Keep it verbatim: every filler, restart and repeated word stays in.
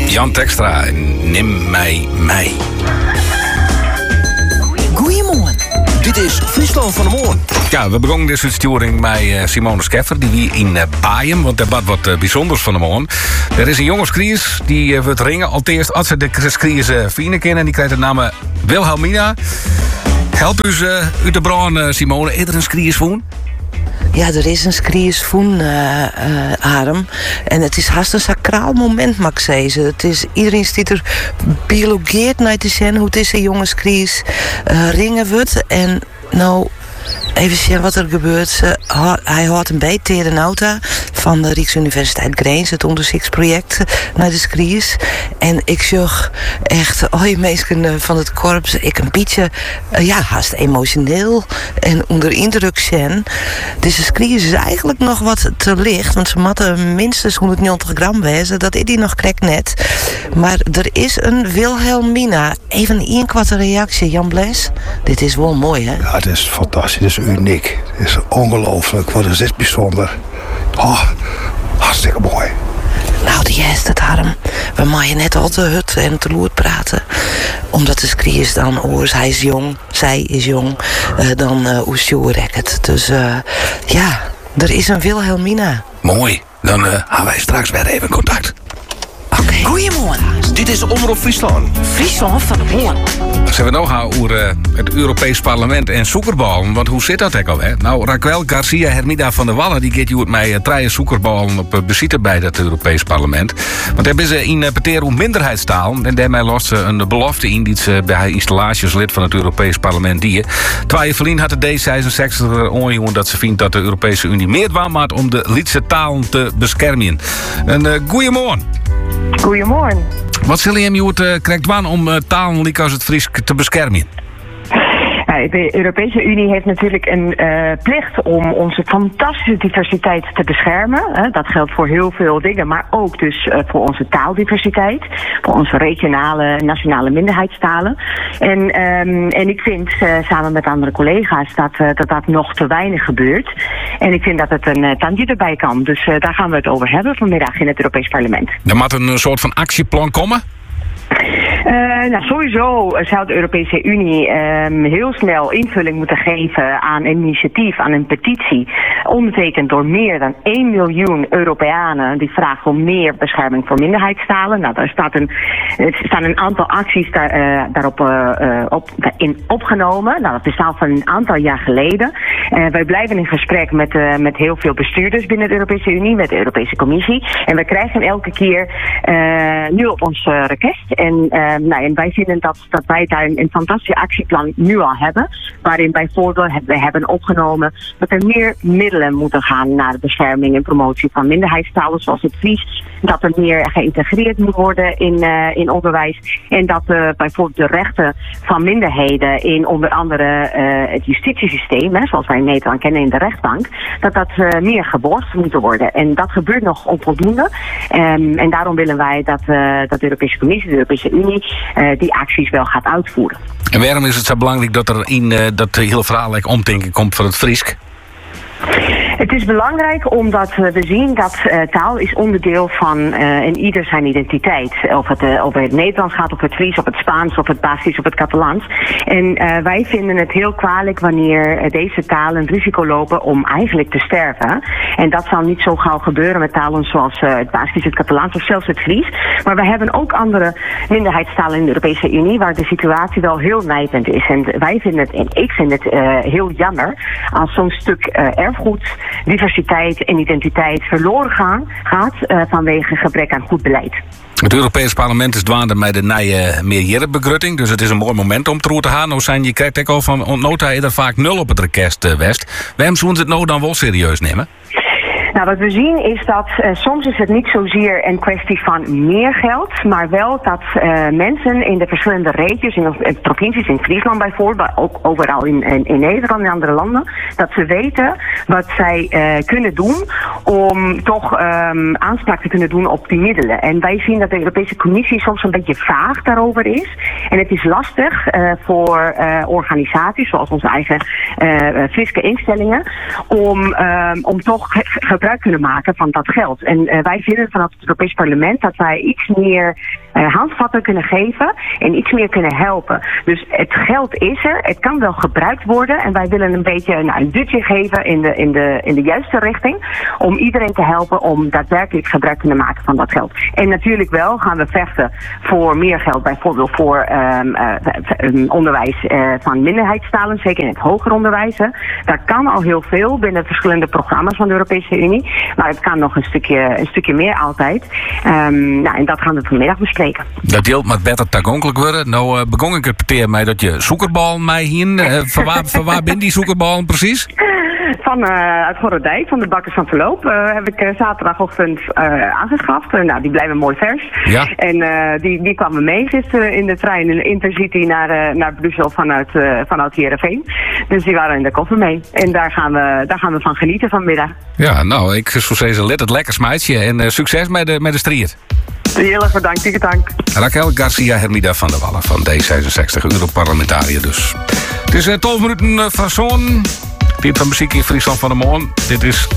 Jan Tekstra, neem mij mee. Goedemorgen. Dit is Friesland van de Morgen. Ja, we begonnen deze uitsturing met uh, Simone Scheffer, die wie in uh, Baaien, want er was wat uh, bijzonders van de morgen. Er is een jongenskries die uh, wordt ringen. Allereerst als ze de skries uh, vinden kennen, die krijgt de naam Wilhelmina. Help u uh, uit de bron, uh, Simone. Is er een skries voor? Ja, er is een skriersvoen, uh, uh, Arem. En het is haast een sacraal moment, mag ik zeggen. Het is, iedereen stiet er biologeerd naar te zien hoe deze jonge skries uh, ringen wordt. En nou, even zien wat er gebeurt. Uh, hij hoort een beetje tegen de auto van de Rijksuniversiteit Grains, het onderzoeksproject naar de skries. En ik zag echt, oh je mensen van het korps, ik een beetje, uh, ja, haast emotioneel en onder indruk zijn. Deze skries is eigenlijk nog wat te licht, want ze moeten minstens honderdnegentig gram wezen. Dat is die nog krek net. Maar er is een Wilhelmina. Even een kwarte reactie, Jan Bles. Dit is wel mooi, hè? Ja, het is fantastisch. Het is uniek. Het is ongelooflijk. Wat is dit bijzonder. Oh, hartstikke mooi. Nou, die is het, Harm. We maaien net al te hut en te loert praten. Omdat de skries dan oors, hij is jong, zij is jong, uh, dan uh, oesjoerek het. Dus uh, ja, er is een Wilhelmina. Mooi. Dan uh, gaan wij straks weer even contact. Oké. Okay. Goedemorgen. Dit is Omroep Friesland. Friesland van de Morgen. Dan zijn we nog gaan over uh, het Europees Parlement en soekerballen. Want hoe zit dat ook al, hè? Nou, Raquel Garcia Hermida van der Wallen, die gaat met mij uh, drie soekerballen op uh, bezitten bij het Europees Parlement. Want hebben ze interpreteren hoe minderheidstaal. En daarmee lost ze een belofte in die ze bij installaties lid van het Europees Parlement die. Terwijl Verlien had de D zesenzestig ongehoord dat ze vindt dat de Europese Unie meer dwaan maakt om de Lietse talen te beschermen. Een uh, goeiemorgen. Goedemorgen. Wat zullen je hem uh, krijgt dwaan om uh, talen als het Fries te beschermen? De Europese Unie heeft natuurlijk een uh, plicht om onze fantastische diversiteit te beschermen. Uh, dat geldt voor heel veel dingen, maar ook dus uh, voor onze taaldiversiteit. Voor onze regionale en nationale minderheidstalen. En, um, en ik vind, uh, samen met andere collega's, dat, uh, dat dat nog te weinig gebeurt. En ik vind dat het een uh, tandje erbij kan. Dus uh, daar gaan we het over hebben vanmiddag in het Europees Parlement. Er moet een soort van actieplan komen? Uh, nou, sowieso zou de Europese Unie um, heel snel invulling moeten geven aan een initiatief, aan een petitie, ondertekend door meer dan één miljoen Europeanen die vragen om meer bescherming voor minderheidstalen. Nou, daar staat een, er staan een aantal acties daar, uh, daarop uh, uh, op, in opgenomen. Nou, dat is al van een aantal jaar geleden. Uh, wij blijven in gesprek met, uh, met heel veel bestuurders binnen de Europese Unie, met de Europese Commissie. En we krijgen elke keer uh, nu op ons uh, request. En, uh, nou, en wij vinden dat, dat wij daar een, een fantastisch actieplan nu al hebben. Waarin bijvoorbeeld we hebben opgenomen dat er meer middelen moeten gaan naar de bescherming en promotie van minderheidstalen zoals het Fries. Dat er meer geïntegreerd moet worden in, uh, in onderwijs. En dat uh, bijvoorbeeld de rechten van minderheden in onder andere uh, het justitiesysteem, hè, zoals wij in Nederland kennen in de rechtbank, dat dat uh, meer geborgd moet worden. En dat gebeurt nog onvoldoende. Um, en daarom willen wij dat, uh, dat de Europese Commissie, de Europese Unie, uh, die acties wel gaat uitvoeren. En waarom is het zo belangrijk dat er in uh, dat hele verhaal like, omdenken komt van het Friesk? Het is belangrijk omdat we zien dat uh, taal is onderdeel van uh, en ieder zijn identiteit. Of het uh, over het Nederlands gaat, of het Fries, of het Spaans, of het Baskisch, of het Catalaans. En uh, wij vinden het heel kwalijk wanneer uh, deze talen het risico lopen om eigenlijk te sterven. En dat zal niet zo gauw gebeuren met talen zoals uh, het Baskisch, het Catalaans of zelfs het Fries. Maar we hebben ook andere minderheidstalen in de Europese Unie waar de situatie wel heel nijpend is. En wij vinden het, en ik vind het uh, heel jammer als zo'n stuk uh, erfgoed, diversiteit en identiteit verloren gaan, gaat uh, vanwege gebrek aan goed beleid. Het Europees Parlement is dwaande met de nieuwe meerjarenbegroting, dus het is een mooi moment om te gaan. Nou zijn je krijgt ook al van ontnota er vaak nul op het request uh, West. Waarom zullen ze het nou dan wel serieus nemen? Nou, wat we zien is dat uh, soms is het niet zozeer een kwestie van meer geld, maar wel dat uh, mensen in de verschillende regio's, in de provincies, in Friesland bijvoorbeeld, maar ook overal in, in, in Nederland en andere landen, dat ze weten wat zij uh, kunnen doen om toch um, aanspraak te kunnen doen op die middelen. En wij zien dat de Europese Commissie soms een beetje vaag daarover is. En het is lastig uh, voor uh, organisaties, zoals onze eigen uh, Friese instellingen, om, um, om toch ge- gebruik kunnen maken van dat geld. En uh, wij vinden vanaf het Europees Parlement dat wij iets meer uh, handvatten kunnen geven en iets meer kunnen helpen. Dus het geld is er, het kan wel gebruikt worden en wij willen een beetje nou, een duwtje geven in de, in, de, in de juiste richting om iedereen te helpen om daadwerkelijk gebruik te kunnen maken van dat geld. En natuurlijk wel gaan we vechten voor meer geld, bijvoorbeeld voor um, uh, onderwijs uh, van minderheidstalen, zeker in het hoger onderwijs. Hè. Daar kan al heel veel binnen verschillende programma's van de Europese Unie, maar het kan nog een stukje, een stukje meer altijd. Um, nou, en dat gaan we vanmiddag bespreken. Dat deelt met beter toegankelijk worden. Nou uh, begon ik het peteer mij dat je zoekerballen mij hier. Uh, van waar, van waar ben die zoekerballen precies? Van uh, uit Gorredijk, van de Bakkers van Verloop, uh, heb ik uh, zaterdagochtend uh, aangeschaft. Uh, nou, die blijven mooi vers. Ja. En uh, die, die kwamen mee gisteren in de trein in de Intercity naar, uh, naar Brussel vanuit, uh, vanuit Heerenveen. Dus die waren in de koffer mee. En daar gaan we, daar gaan we van genieten vanmiddag. Ja, nou, ik zou zeggen, let het lekker smaatje en uh, succes met de, met de strijd. Heel erg bedankt, dikke dank. Raquel Garcia Hermida van der Wallen van D zesenzestig, Europarlementariër dus. Het is uh, twaalf minuten uh, van zo'n. Piep van muziek in Friesland van de Moon. Dit is